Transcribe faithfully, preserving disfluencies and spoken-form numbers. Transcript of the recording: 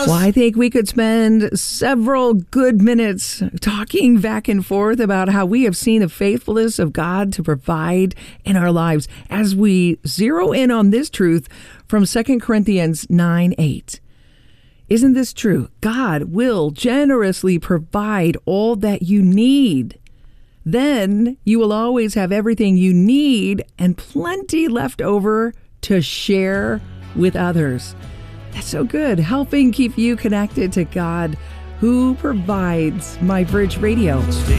Well, I think we could spend several good minutes talking back and forth about how we have seen the faithfulness of God to provide in our lives as we zero in on this truth from Second Corinthians nine eight. Isn't this true? God will generously provide all that you need. Then you will always have everything you need and plenty left over to share with others. That's so good, helping keep you connected to God, who provides My Bridge Radio.